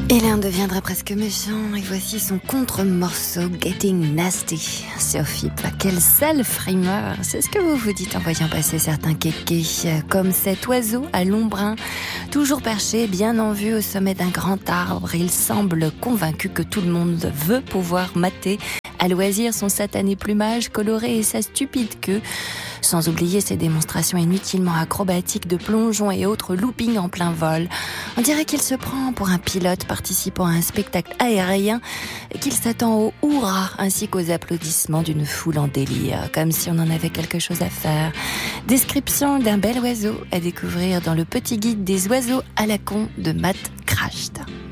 Et l'un deviendra presque méchant, et voici son contre-morceau Getting Nasty. Sophie, quel sale frimeur. C'est ce que vous vous dites en voyant passer certains kékés, comme cet oiseau à long brun, toujours perché, bien en vue au sommet d'un grand arbre. Il semble convaincu que tout le monde veut pouvoir mater à loisir son satané plumage coloré et sa stupide queue, sans oublier ses démonstrations inutilement acrobatiques de plongeons et autres loopings en plein vol. On dirait qu'il se prend pour un pilote participant à un spectacle aérien et qu'il s'attend au hurrah ainsi qu'aux applaudissements d'une foule en délire, comme si on en avait quelque chose à faire. Description d'un bel oiseau à découvrir dans le petit guide des oiseaux à la con de Matt Crashed.